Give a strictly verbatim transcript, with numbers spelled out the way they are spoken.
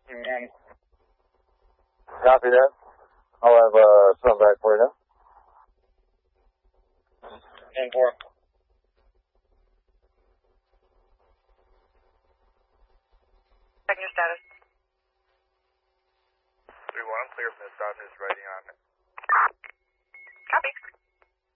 Mm-hmm. Copy that. I'll have uh, some back for you now. ten four. Checking your status. three one, I'm clear from the stop news writing on it. Copy.